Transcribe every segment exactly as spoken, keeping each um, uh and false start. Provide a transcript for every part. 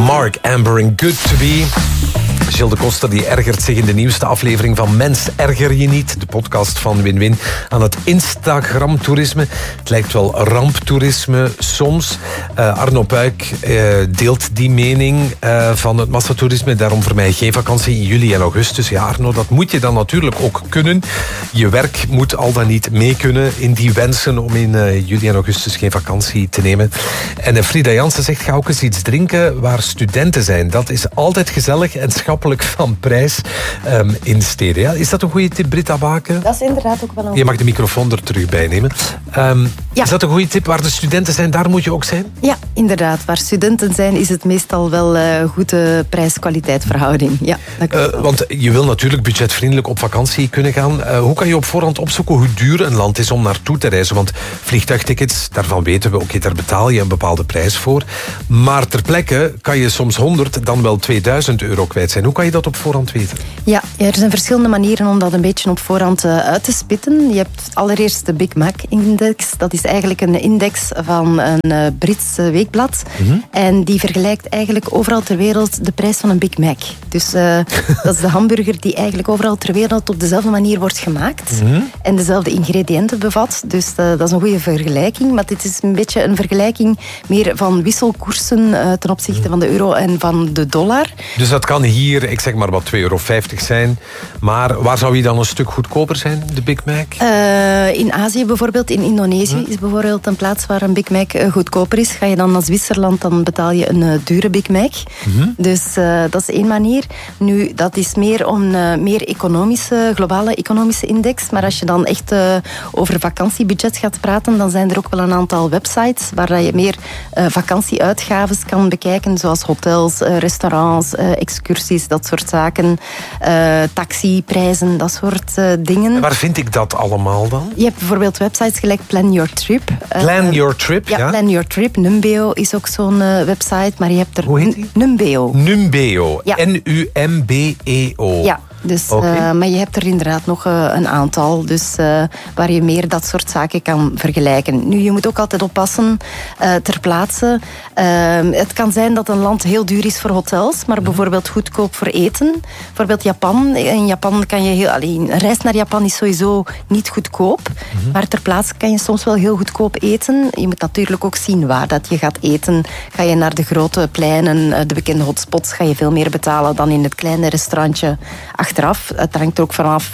Mark Amber en Good To Be. Gilles de Koster die ergert zich in de nieuwste aflevering van Mens Erger Je Niet, de podcast van Win-Win, aan het Instagram-toerisme. Het lijkt wel ramptoerisme soms. Uh, Arno Puik uh, deelt die mening uh, van het massatoerisme. Daarom voor mij geen vakantie in juli en augustus. Ja, Arno, dat moet je dan natuurlijk ook kunnen. Je werk moet al dan niet mee kunnen in die wensen om in uh, juli en augustus geen vakantie te nemen. En uh, Frida Jansen zegt, ga ook eens iets drinken waar studenten zijn. Dat is altijd gezellig en schappelijk van prijs um, in steden. Ja, is dat een goede tip, Britta Baken? Dat is inderdaad ook wel een... Je mag de microfoon er terug bij nemen. Um, ja. Is dat een goede tip? Waar de studenten zijn, daar moet je ook zijn? Ja, inderdaad. Waar studenten zijn, is het meestal wel een uh, goede prijs-kwaliteit verhouding. Ja, dat uh, want je wil natuurlijk budgetvriendelijk op vakantie kunnen gaan. Uh, hoe kan je op voorhand opzoeken hoe duur een land is om naartoe te reizen? Want vliegtuigtickets, daarvan weten we, oké, okay, daar betaal je een bepaalde prijs voor. Maar ter plekke kan je soms honderd, dan wel tweeduizend euro kwijt zijn. Hoe kan je dat op voorhand weten? Ja, er zijn verschillende manieren om dat een beetje op voorhand uh, uit te spitten. Je hebt allereerst de Big Mac-index. Dat is eigenlijk een index van een uh, Brits uh, weekblad. Mm-hmm. En die vergelijkt eigenlijk overal ter wereld de prijs van een Big Mac. Dus uh, dat is de hamburger die eigenlijk overal ter wereld op dezelfde manier wordt gemaakt. Mm-hmm. En dezelfde ingrediënten bevat. Dus uh, dat is een goede vergelijking. Maar dit is een beetje een vergelijking meer van wisselkoersen uh, ten opzichte mm-hmm. van de euro en van de dollar. Dus dat kan hier, ik zeg maar wat, twee euro vijftig zijn. Maar waar zou je dan een stuk goedkoper zijn, de Big Mac? Uh, in Azië bijvoorbeeld, in Indonesië hm? is bijvoorbeeld een plaats waar een Big Mac uh, goedkoper is. Ga je dan naar Zwitserland, dan betaal je een uh, dure Big Mac. Hm? Dus uh, dat is één manier. Nu, dat is meer om uh, meer economische, globale economische index. Maar als je dan echt uh, over vakantiebudget gaat praten, dan zijn er ook wel een aantal websites waar je meer uh, vakantieuitgaves kan bekijken, zoals hotels, uh, restaurants, uh, excursies, dat soort zaken, uh, taxiprijzen, dat soort uh, dingen. En waar vind ik dat allemaal dan? Je hebt bijvoorbeeld websites gelijk Plan Your Trip. Plan uh, Your Trip, ja. Ja, Plan Your Trip. Numbeo is ook zo'n uh, website, maar je hebt er... Hoe heet die? Numbeo. Numbeo. Ja. N U M B E O. Ja. Dus, okay. uh, maar je hebt er inderdaad nog uh, een aantal, dus, uh, waar je meer dat soort zaken kan vergelijken. Nu, je moet ook altijd oppassen uh, ter plaatse. Uh, het kan zijn dat een land heel duur is voor hotels, maar bijvoorbeeld goedkoop voor eten. Bijvoorbeeld Japan. In Japan kan je heel... Allee, een reis naar Japan is sowieso niet goedkoop, mm-hmm. maar ter plaatse kan je soms wel heel goedkoop eten. Je moet natuurlijk ook zien waar dat je gaat eten. Ga je naar de grote pleinen, de bekende hotspots, ga je veel meer betalen dan in het kleine restaurantje achteraf. Het hangt er ook vanaf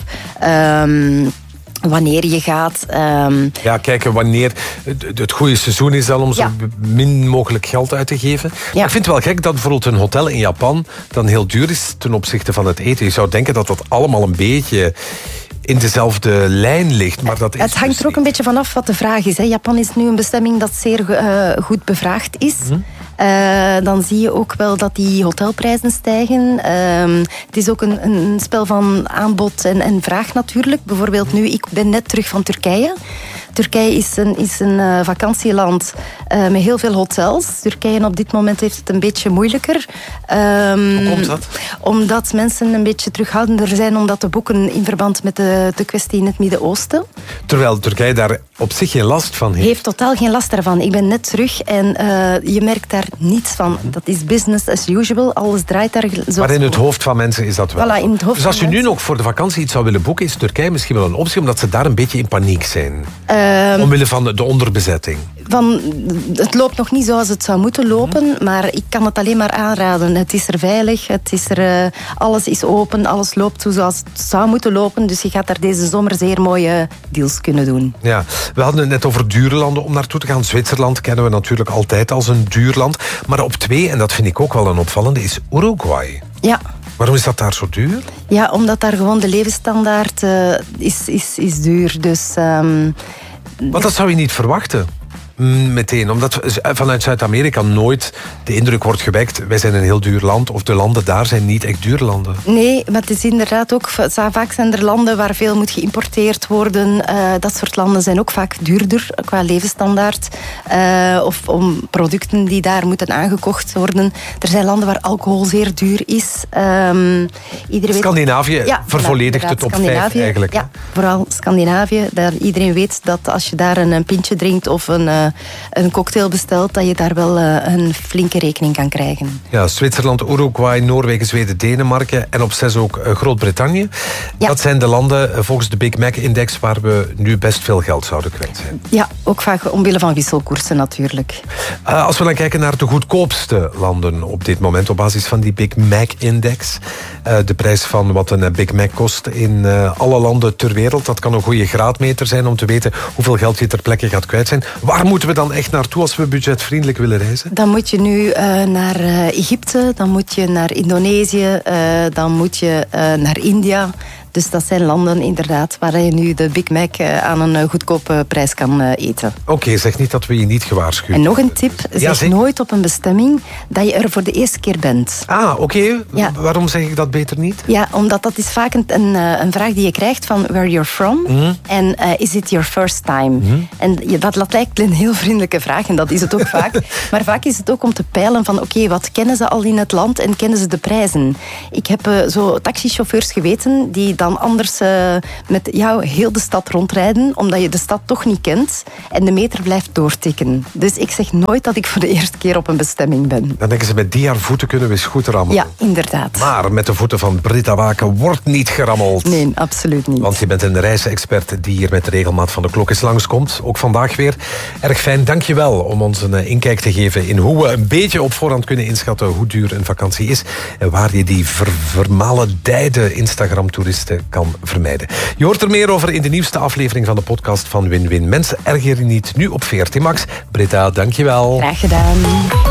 um, wanneer je gaat. Um... Ja, kijk, wanneer het, het goede seizoen is dan om zo ja. min mogelijk geld uit te geven. Ja. Ik vind het wel gek dat bijvoorbeeld een hotel in Japan dan heel duur is ten opzichte van het eten. Je zou denken dat dat allemaal een beetje in dezelfde lijn ligt, maar dat is het hangt dus er ook een beetje vanaf wat de vraag is. Hè. Japan is nu een bestemming dat zeer uh, goed bevraagd is. Mm-hmm. Uh, dan zie je ook wel dat die hotelprijzen stijgen. Uh, het is ook een, een spel van aanbod en, en vraag natuurlijk. Bijvoorbeeld nu, ik ben net terug van Turkije. Turkije is een, is een uh, vakantieland uh, met heel veel hotels. Turkije op dit moment heeft het een beetje moeilijker. Um, Hoe komt dat? Omdat mensen een beetje terughoudender zijn om dat te boeken in verband met de, de kwestie in het Midden-Oosten. Terwijl Turkije daar op zich geen last van heeft. Heeft totaal geen last daarvan. Ik ben net terug en uh, je merkt daar niets van. Dat is business as usual. Alles draait daar zoals... Maar in het hoofd van mensen is dat wel. Voilà, in het hoofd dus als je nu mensen... nog voor de vakantie iets zou willen boeken, is Turkije misschien wel een optie, omdat ze daar een beetje in paniek zijn. Um, Omwille van de onderbezetting. Van, het loopt nog niet zoals het zou moeten lopen, mm-hmm. maar ik kan het alleen maar aanraden. Het is er veilig, het is er, uh, alles is open, alles loopt zoals het zou moeten lopen. Dus je gaat daar deze zomer zeer mooie deals kunnen doen. Ja, we hadden het net over dure landen om naartoe te gaan. Zwitserland kennen we natuurlijk altijd als een duur land. Maar op twee, en dat vind ik ook wel een opvallende, is Uruguay. Ja. Waarom is dat daar zo duur? Ja, omdat daar gewoon de levensstandaard uh, is, is, is duur. Dus... Um, Want dat zou je niet verwachten. Meteen, omdat vanuit Zuid-Amerika nooit de indruk wordt gewekt, wij zijn een heel duur land, of de landen daar zijn niet echt duur landen. Nee, maar het is inderdaad ook, vaak zijn er landen waar veel moet geïmporteerd worden. Uh, dat soort landen zijn ook vaak duurder qua levensstandaard. Uh, of om producten die daar moeten aangekocht worden. Er zijn landen waar alcohol zeer duur is. Um, Scandinavië weet... ja, vervolledigt het op vijf eigenlijk. Ja, vooral Scandinavië. Daar iedereen weet dat als je daar een, een pintje drinkt of een... Uh, een cocktail bestelt, dat je daar wel uh, een flinke rekening kan krijgen. Ja, Zwitserland, Uruguay, Noorwegen, Zweden, Denemarken en op zes ook uh, Groot-Brittannië. Ja. Dat zijn de landen uh, volgens de Big Mac-index waar we nu best veel geld zouden kwijt zijn. Ja, ook vaak omwille van wisselkoersen natuurlijk. Uh, als we dan kijken naar de goedkoopste landen op dit moment op basis van die Big Mac-index. Uh, de prijs van wat een Big Mac kost in uh, alle landen ter wereld. Dat kan een goede graadmeter zijn om te weten hoeveel geld je ter plekke gaat kwijt zijn. Waar moeten we dan echt naartoe als we budgetvriendelijk willen reizen? Dan moet je nu uh, naar uh, Egypte, dan moet je naar Indonesië, uh, dan moet je uh, naar India. Dus dat zijn landen inderdaad waar je nu de Big Mac aan een goedkope prijs kan eten. Oké, okay, zeg niet dat we je niet gewaarschuwd. En nog een tip, zeg, ja, zeg nooit op een bestemming dat je er voor de eerste keer bent. Ah, oké. Okay. Ja. Waarom zeg ik dat beter niet? Ja, omdat dat is vaak een, een, een vraag die je krijgt van where you're from. Mm. En uh, is it your first time? Mm. En dat, dat lijkt een heel vriendelijke vraag en dat is het ook vaak. Maar vaak is het ook om te peilen van oké, okay, wat kennen ze al in het land en kennen ze de prijzen? Ik heb uh, zo taxichauffeurs geweten die dan anders uh, met jou heel de stad rondrijden, omdat je de stad toch niet kent en de meter blijft doortikken. Dus ik zeg nooit dat ik voor de eerste keer op een bestemming ben. Dan denken ze, met die haar voeten kunnen we eens goed rammelen. Ja, inderdaad. Maar met de voeten van Britta Waken wordt niet gerammeld. Nee, absoluut niet. Want je bent een reisexpert die hier met de regelmaat van de klok eens langskomt. Ook vandaag weer. Erg fijn, dank je wel om ons een inkijk te geven in hoe we een beetje op voorhand kunnen inschatten hoe duur een vakantie is en waar je die ver- vermalendijde Instagram-toeristen kan vermijden. Je hoort er meer over in de nieuwste aflevering van de podcast van Win-Win. Mensen, erger je niet, nu op V R T Max. Britta, dank je wel. Graag gedaan.